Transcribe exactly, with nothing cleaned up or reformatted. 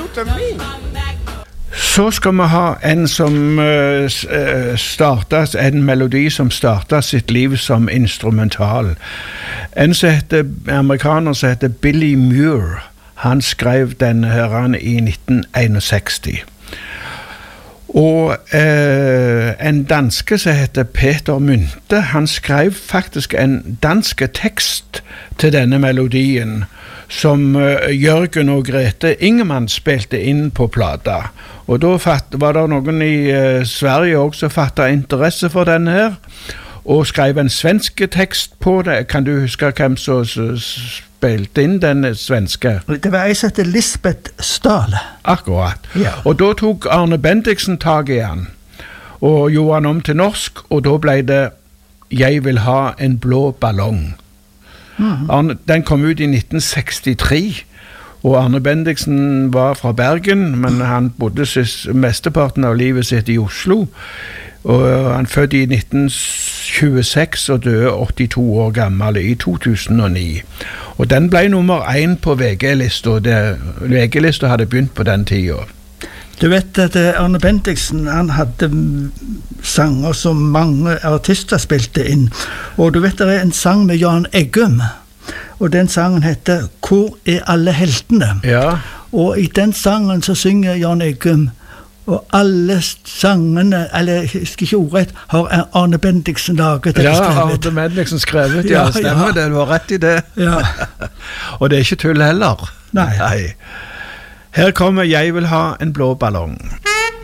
to me. Så skal vi ha en som uh, startet, en melodi som startet sitt liv som instrumental. En som heter, amerikaner som heter Billy Muir. Han skrev denne her i nitten sekstiseks. Og eh, en danske som heter Peter Mynte, han skrev faktisk en dansk tekst til denne melodien, som eh, Jørgen og Grete Ingemann spilte inn på plata. Og da fatt, var det noen i eh, Sverige også som fattet interesse for denne her, og skrev en svensk tekst på det. Kan du huske hvem som spilte inn den svenske? Det var en som heter Lisbeth Stahl. Akkurat. Ja. Og da tok Arne Bendiksen tag i han, og gjorde han om til norsk, og da ble det «Jeg vil ha en blå ballong». Mm. Arne, den kom ut i nitten sekstitre, og Arne Bendiksen var fra Bergen, men han bodde mesteparten av livet sitt i Oslo, og han fødte i nitten tjueseks og døde åttito år gammel i to tusen og ni. Og den ble nummer én på V G-lista. V G-lista hadde begynt på den tiden. Du vet at Arne Bendiksen, han hadde sanger som mange artister spilte inn. Og du vet, det er en sang med Jan Eggum, og den sangen heter «Hvor er alle heltene?» Ja. Og i den sangen så synger Jan Eggum, og alle sangene, eller jeg skal ikke ordrett, har Arne Bendiksen laget eller ja, skrevet. Arne Bendiksen skrevet, ja, ja stemmer ja. det, du har rett i det. Ja. Og det er ikke tull heller. Nei. Nei. Her kommer «Jeg vil ha en blå ballong».